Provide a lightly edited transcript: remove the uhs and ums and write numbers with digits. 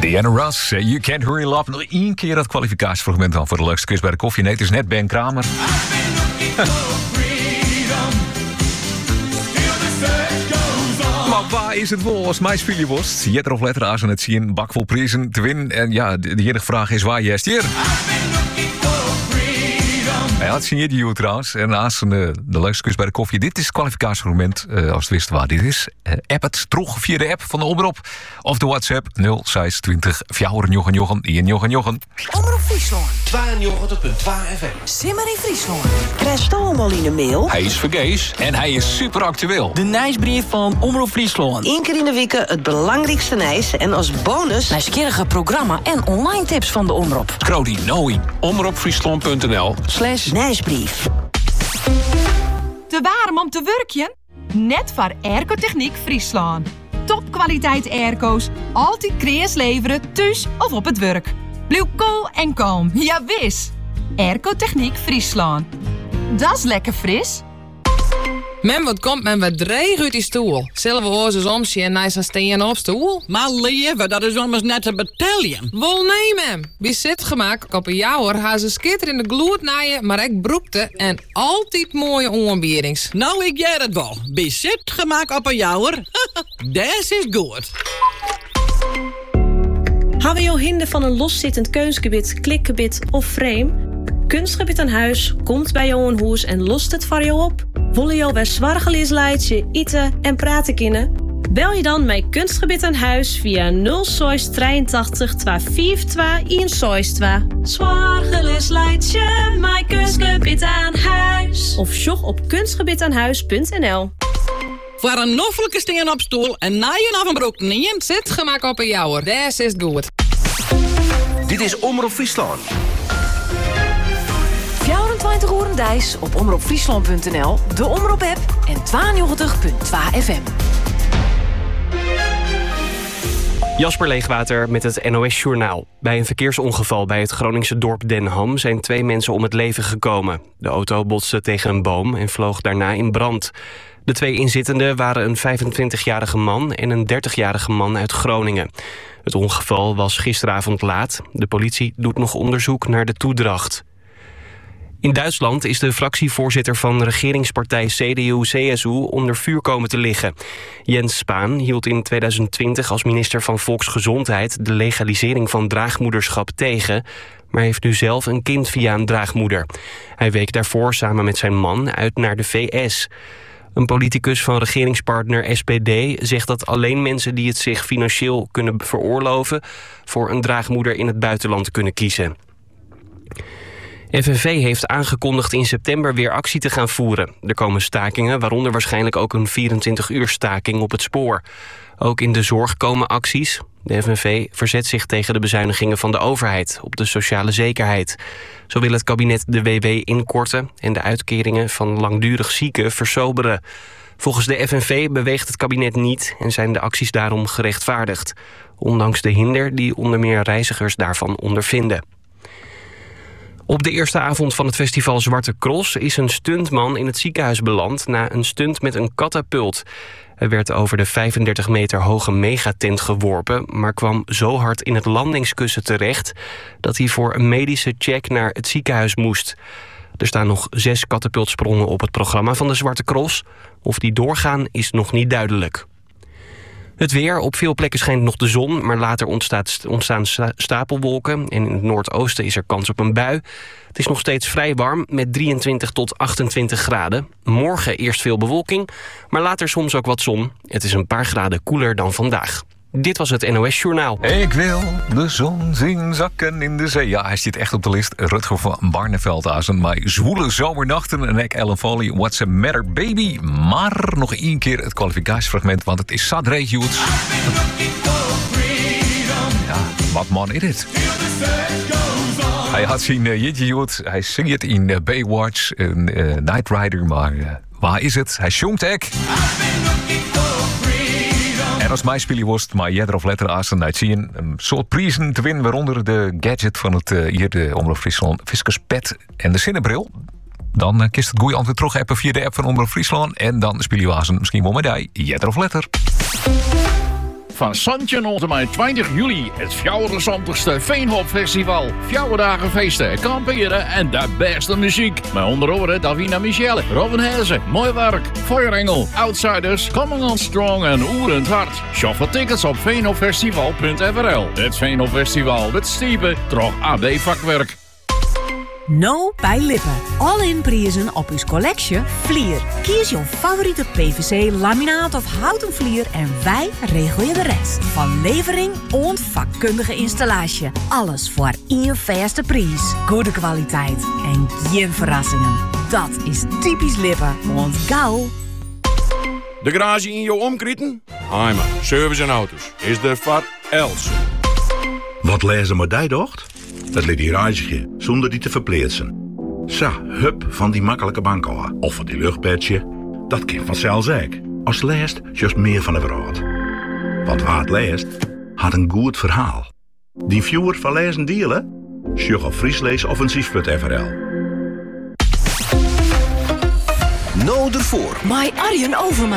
Diana Ross, You Can't Hurry Love. Nog één keer dat kwalificatiefragment dan voor de leukste quiz bij de koffie. Nee, het is net Ben Kramer. Maar waar is het wel als mij spelen worst? Jetter of letter aan het zien, bak vol prijzen te winnen. En ja, de enige vraag is waar je hier. Hij had signeerd die trouwens. En naast de leukste quiz bij de koffie. Dit is het kwalificatiemoment, als het wist waar dit is. App het terug via de app van de Omroep. Of de WhatsApp 0620 499 Omroep Friesland. 92.2 FM. Simmer in Friesland. Krijg je allemaal in de mail? Hij is vergees en hij is super actueel. De nieuwsbrief van Omroep Friesland. Eén keer in de week het belangrijkste nieuws. En als bonus nieuwsgierige programma en online tips van de Omroep. Krodi Noi. Omroepfriesland.nl/nieuwsbrief. Te warm om te werken? Net voor Airco-Techniek Friesland. Topkwaliteit airco's, altijd kreas leveren, thuis of op het werk. Blijf cool en kalm, ja wis. Airco-Techniek Friesland. Dat is lekker fris. Men wat komt men wat dreig uit die stoel. Zelfde oorzaak omsje en nice steen op stoel. Maar lieve, dat is ommers net een battalion. Wel nee, mem. Bij zitgemak op een jouwer haar ze skitter in de gloed naaien, maar ik broekte en altijd mooie onbierings. Nou, ik jij het wel. Bij zitgemak op een jouwer. Dat is goed. Hebben je hinder van een loszittend keusgebied, klikgebied of frame? Kunstgebied aan huis komt bij jou een hoes en lost het voor jou op. Willen jou bij zwargelisleidje, eten en praten kunnen? Bel je dan met Kunstgebied aan huis via 0683 252 162. Zwargelisleidje, mijn Kunstgebied aan huis. Of sjog op kunstgebiedaanhuis.nl. Voor een noffelijke steen op stoel en naaien af een broek neemt. Zitgemak op een jouwer, dat is goed. Dit is Omroep Friesland. 24 uur dijs op omroepfriesland.nl, de Omroep-app en 92.2 FM. Jasper Leegwater met het NOS Journaal. Bij een verkeersongeval bij het Groningse dorp Den Ham zijn 2 mensen om het leven gekomen. De auto botste tegen een boom en vloog daarna in brand. De 2 inzittenden waren een 25-jarige man en een 30-jarige man uit Groningen. Het ongeval was gisteravond laat. De politie doet nog onderzoek naar de toedracht. In Duitsland is de fractievoorzitter van regeringspartij CDU-CSU onder vuur komen te liggen. Jens Spahn hield in 2020 als minister van Volksgezondheid de legalisering van draagmoederschap tegen, maar heeft nu zelf een kind via een draagmoeder. Hij week daarvoor samen met zijn man uit naar de VS. Een politicus van regeringspartner SPD zegt dat alleen mensen die het zich financieel kunnen veroorloven voor een draagmoeder in het buitenland kunnen kiezen. FNV heeft aangekondigd in september weer actie te gaan voeren. Er komen stakingen, waaronder waarschijnlijk ook een 24-uur staking op het spoor. Ook in de zorg komen acties. De FNV verzet zich tegen de bezuinigingen van de overheid op de sociale zekerheid. Zo wil het kabinet de WW inkorten en de uitkeringen van langdurig zieken versoberen. Volgens de FNV beweegt het kabinet niet en zijn de acties daarom gerechtvaardigd. Ondanks de hinder die onder meer reizigers daarvan ondervinden. Op de eerste avond van het festival Zwarte Cross is een stuntman in het ziekenhuis beland na een stunt met een katapult. Hij werd over de 35 meter hoge megatent geworpen, maar kwam zo hard in het landingskussen terecht dat hij voor een medische check naar het ziekenhuis moest. Er staan nog 6 katapultsprongen op het programma van de Zwarte Cross. Of die doorgaan is nog niet duidelijk. Het weer. Op veel plekken schijnt nog de zon, maar later ontstaan stapelwolken. En in het noordoosten is er kans op een bui. Het is nog steeds vrij warm met 23 tot 28 graden. Morgen eerst veel bewolking, maar later soms ook wat zon. Het is een paar graden koeler dan vandaag. Dit was het NOS Journaal. Ik wil de zon zien zakken in de zee. Ja, hij zit echt op de list. Rutger van Barneveldhazen. Maar zwoele zomernachten en ik Ellen Foley. What's a matter, baby? Maar nog 1 keer het kwalificatiefragment, want het is Sad Regius. Ja, wat man is het? Hij had zijn Jitjejoet. Hij zingt in Baywatch, Knight Rider. Maar waar is het? Hij zongt ek. En als mij spelen was, maar jij of letter aan uit zien een soort prijzen te winnen, waaronder de gadget van het hier de Omroep Friesland Fiscus Pet en de Zinnebril. Dan kist het goeie antwoord terug appen via de app van Omroep Friesland en dan speel je wazen misschien wel met jij of letter. Van 17 tot en 20 juli. Het 64ste Veenhopfestival. 4 dagen feesten, kamperen en de beste muziek. Met onder andere Davina Michelle, Robin Hezen, Mooi Werk, Feuerengel, Outsiders, Coming on Strong en Oerend Hart. Shop voor tickets op veenhopfestival.nl. Het Veenhopfestival, het stiepen, toch AD vakwerk. Nou bij Lippen. All-in prijzen op uw collectie Vlier. Kies jouw favoriete PVC, laminaat of houten vlier en wij regelen je de rest. Van levering en vakkundige installatie. Alles voor één vaste prijs. Goede kwaliteit en geen verrassingen. Dat is typisch Lippen. Want gauw. De garage in jouw omkritten? Heimer, service en auto's. Is er voor Els. Wat lezen we die docht? Het liet die reisje, zonder die te verpleetsen. Sa, hup van die makkelijke bank af. Of van die luchtpetje. Dat kind vanzelfs ook. Als leest, juist meer van de verhaal. Want waar het leest, had een goed verhaal. Die viewer van lezen dealen? Sjug op friesleesoffensief.nl. Nou ervoor. My Arjen Overma.